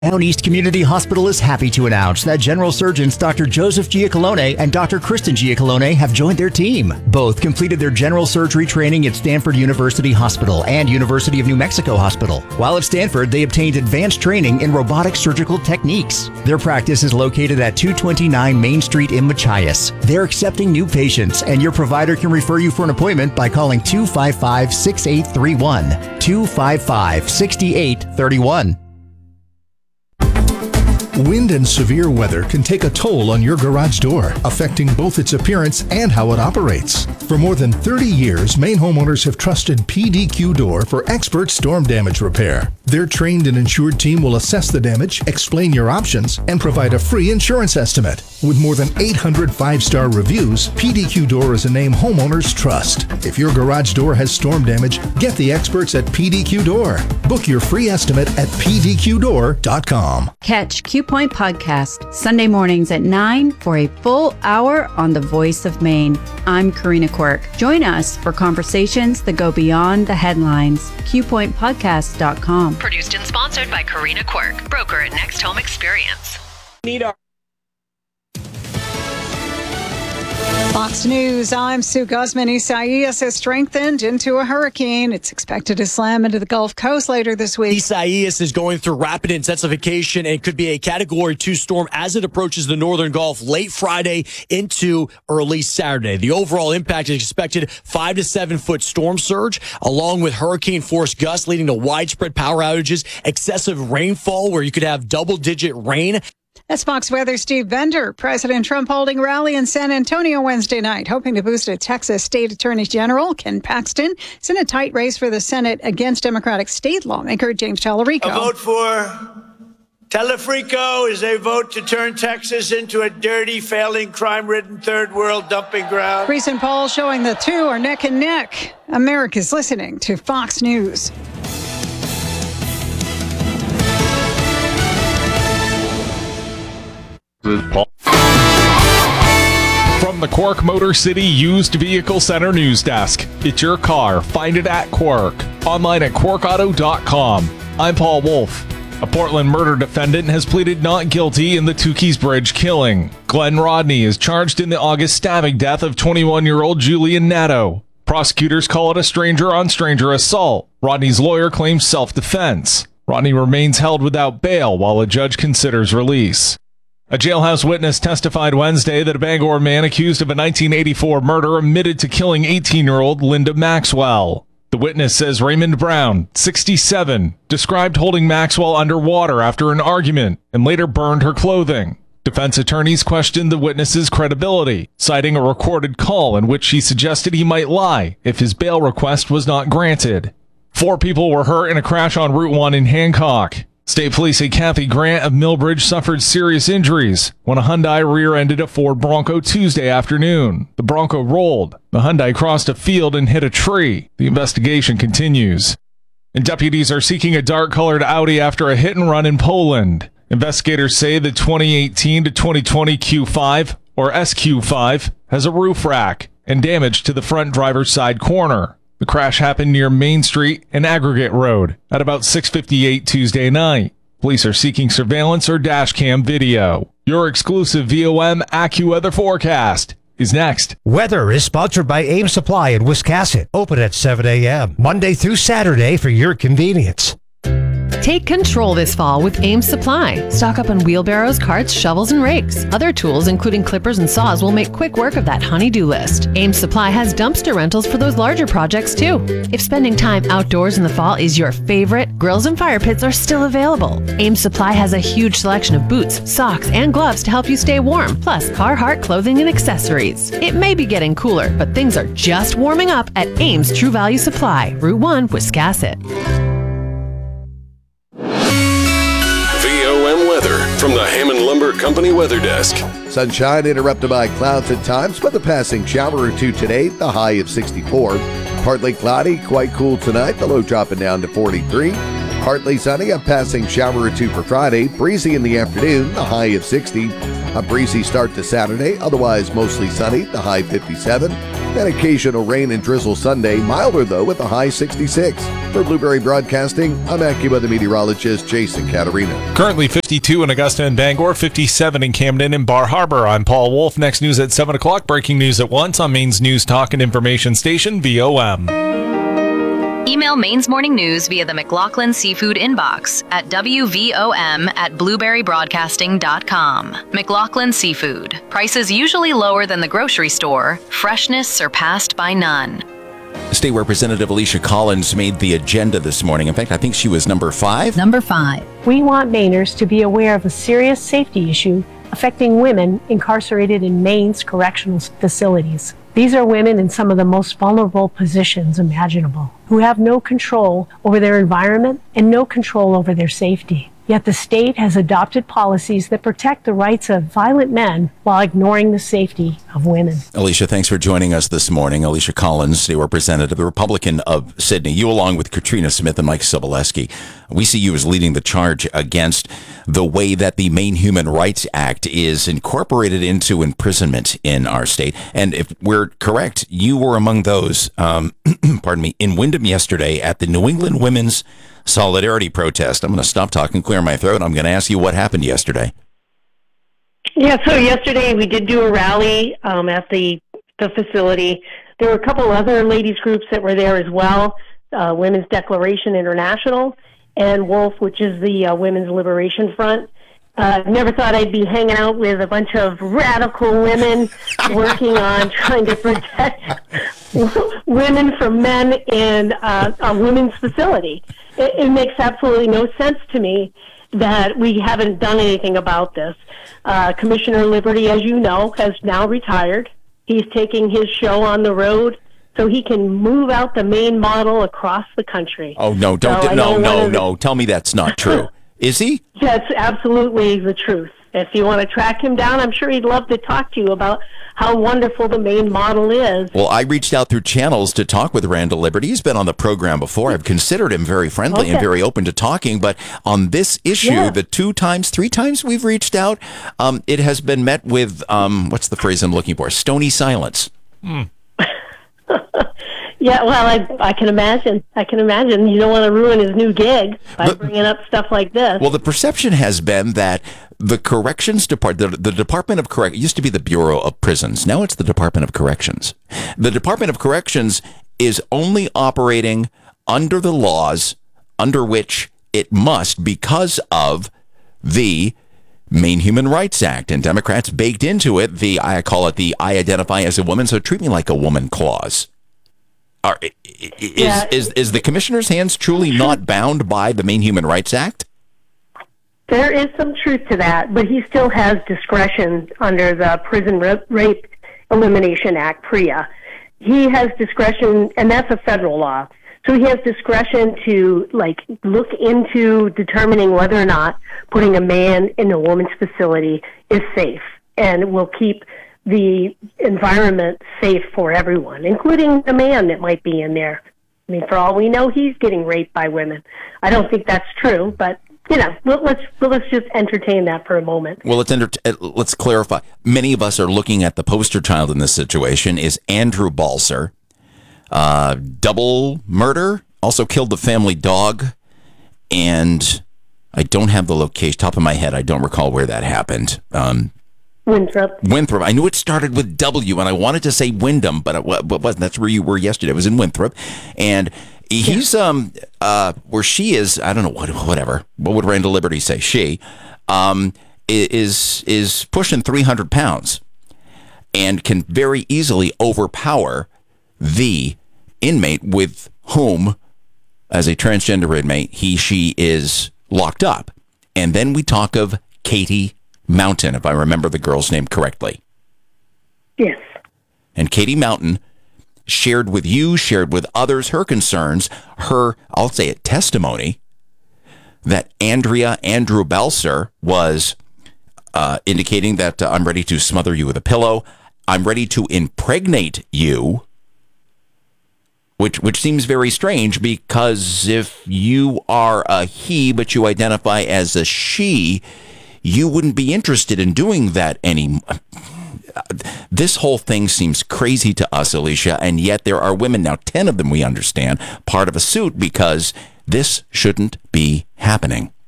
Down East Community Hospital is happy to announce that General Surgeons Dr. Joseph Giacalone and Dr. Kristen Giacalone have joined their team. Both completed their general surgery training at Stanford University Hospital and University of New Mexico Hospital. While at Stanford, they obtained advanced training in robotic surgical techniques. Their practice is located at 229 Main Street in Machias. They're accepting new patients, and your provider can refer you for an appointment by calling 255-6831. 255-6831. Wind and severe weather can take a toll on your garage door, affecting both its appearance and how it operates. For more than 30 years, Maine homeowners have trusted PDQ Door for expert storm damage repair. Their trained and insured team will assess the damage, explain your options, and provide a free insurance estimate. With more than 800 five-star reviews, PDQ Door is a name homeowners trust. If your garage door has storm damage, get the experts at PDQ Door. Book your free estimate at pdqdoor.com. Catch Q Point Podcast Sunday mornings at 9 for a full hour on the voice of Maine. I'm Karina Quirk. Join us for conversations that go beyond the headlines. QPointPodcast.com. Produced and sponsored by Karina Quirk, broker at Next Home Experience. Fox News, I'm Sue Guzman. Isaias has strengthened into a hurricane. It's expected to slam into the Gulf Coast later this week. Isaias is going through rapid intensification and could be a Category 2 storm as it approaches the northern Gulf late Friday into early Saturday. The overall impact is expected 5 to 7 foot storm surge, along with hurricane force gusts leading to widespread power outages, excessive rainfall where you could have double-digit rain. That's Fox Weather Steve Bender. President Trump holding a rally in San Antonio Wednesday night, hoping to boost a Texas State Attorney General Ken Paxton. It's in a tight race for the Senate against Democratic state lawmaker James Tallarico. A vote for Tallarico is a vote to turn Texas into a dirty, failing, crime-ridden third world dumping ground. Recent polls showing the two are neck and neck. America's listening to Fox News. From the Quirk Motor City Used Vehicle Center News Desk. It's your car. Find it at Quirk. Online at quirkauto.com. I'm Paul Wolf. A Portland murder defendant has pleaded not guilty in the Tukey's Bridge killing. Glenn Rodney is charged in the August stabbing death of 21-year-old Julian Nadeau. Prosecutors call it a stranger-on-stranger assault. Rodney's lawyer claims self-defense. Rodney remains held without bail while a judge considers release. A jailhouse witness testified Wednesday that a Bangor man accused of a 1984 murder admitted to killing 18-year-old Linda Maxwell. The witness says Raymond Brown, 67, described holding Maxwell underwater after an argument and later burned her clothing. Defense attorneys questioned the witness's credibility, citing a recorded call in which he suggested he might lie if his bail request was not granted. 4 people were hurt in a crash on Route 1 in Hancock. State police say Kathy Grant of Millbridge suffered serious injuries when a Hyundai rear-ended a Ford Bronco Tuesday afternoon. The Bronco rolled. The Hyundai crossed a field and hit a tree. The investigation continues. And deputies are seeking a dark-colored Audi after a hit-and-run in Poland. Investigators say the 2018 to 2020 Q5, or SQ5, has a roof rack and damage to the front driver's side corner. The crash happened near Main Street and Aggregate Road at about 6:58 Tuesday night. Police are seeking surveillance or dash cam video. Your exclusive VOM AccuWeather forecast is next. Weather is sponsored by Ames Supply in Wiscasset. Open at 7 a.m. Monday through Saturday for your convenience. Take control this fall with Ames Supply. Stock up on wheelbarrows, carts, shovels, and rakes. Other tools, including clippers and saws, will make quick work of that honey-do list. Ames Supply has dumpster rentals for those larger projects, too. If spending time outdoors in the fall is your favorite, grills and fire pits are still available. Ames Supply has a huge selection of boots, socks, and gloves to help you stay warm, plus Carhartt clothing and accessories. It may be getting cooler, but things are just warming up at Ames True Value Supply, Route 1, Wiscasset. From the Hammond Lumber Company Weather Desk. Sunshine interrupted by clouds at times, but a passing shower or two today, the high of 64. Partly cloudy, quite cool tonight, the low dropping down to 43. Partly sunny, a passing shower or two for Friday. Breezy in the afternoon, the high of 60. A breezy start to Saturday, otherwise mostly sunny, the high 57. Then occasional rain and drizzle Sunday, milder though with the high 66. For Blueberry Broadcasting, I'm AccuWeather meteorologist Jason Caterina. Currently 52 in Augusta and Bangor, 57 in Camden and Bar Harbor. I'm Paul Wolf. Next news at 7 o'clock. Breaking news at once on Maine's News Talk and Information Station, VOM. Email Maine's Morning News via the McLaughlin Seafood inbox at wvom@blueberrybroadcasting.com. McLaughlin Seafood. Prices usually lower than the grocery store. Freshness surpassed by none. State Representative Alicia Collins made the agenda this morning. In fact, I think she was number 5. Number 5. We want Mainers to be aware of a serious safety issue affecting women incarcerated in Maine's correctional facilities. These are women in some of the most vulnerable positions imaginable, who have no control over their environment and no control over their safety. Yet the state has adopted policies that protect the rights of violent men while ignoring the safety of women. Alicia, thanks for joining us this morning. Alicia Collins, State Representative, the Republican of Sydney. You, along with Katrina Smith and Mike Sobolewski, we see you as leading the charge against the way that the Maine Human Rights Act is incorporated into imprisonment in our state. And if we're correct, you were among those, pardon me, in Windham yesterday at the New England Women's Solidarity Protest. I'm going to stop talking, clear my throat. I'm going to ask you what happened yesterday. Yeah, so yesterday we did do a rally at the facility. There were a couple other ladies groups that were there as well, Women's Declaration International and WOLF, which is the Women's Liberation Front. Never thought I'd be hanging out with a bunch of radical women working on trying to protect women from men in a women's facility. It makes absolutely no sense to me that we haven't done anything about this. Commissioner Liberty, as you know, has now retired. He's taking his show on the road so he can move out the Maine model across the country. Oh, no, no. Tell me that's not true. Is he? That's absolutely the truth. If you want to track him down, I'm sure he'd love to talk to you about how wonderful the Maine model is. Well, I reached out through channels to talk with Randall Liberty. He's been on the program before. I've considered him very friendly and very open to talking. But on this issue, the 3 times we've reached out, it has been met with, what's the phrase I'm looking for? Stony silence. Yeah, well, I can imagine. You don't want to ruin his new gig by bringing up stuff like this. Well, the perception has been that the Corrections Department, the Department of Corrections, it used to be the Bureau of Prisons. Now it's the Department of Corrections. The Department of Corrections is only operating under the laws under which it must because of the Maine Human Rights Act. And Democrats baked into it I call it the I identify as a woman, so treat me like a woman clause. Is the commissioner's hands truly not bound by the Maine Human Rights Act? There is some truth to that, but he still has discretion under the Prison Rape Elimination Act, PREA. He has discretion, and that's a federal law. So he has discretion to look into determining whether or not putting a man in a woman's facility is safe and will keep the environment safe for everyone, including the man that might be in there. I mean, for all we know, he's getting raped by women. I don't think that's true, but let's just entertain that for a moment. Well, let's clarify. Many of us are looking at the poster child in this situation is Andrew Balser. Double murder, also killed the family dog, and I don't have the location top of my head. I don't recall where that happened. Winthrop. I knew it started with W, and I wanted to say Windham, but it wasn't. That's where you were yesterday. It was in Winthrop, and he's where she is. I don't know whatever. What would Randall Liberty say? She is pushing 300 pounds, and can very easily overpower the inmate with whom, as a transgender inmate, she is locked up. And then we talk of Katie Mountain, if I remember the girl's name correctly. Yes. And Katie Mountain shared with others, her concerns, I'll say it, testimony, that Andrew Balser was indicating that I'm ready to smother you with a pillow. I'm ready to impregnate you which seems very strange, because if you are a he but you identify as a she, you wouldn't be interested in doing that anymore. This whole thing seems crazy to us, Alicia, and yet there are women, now 10 of them we understand, part of a suit because this shouldn't be happening.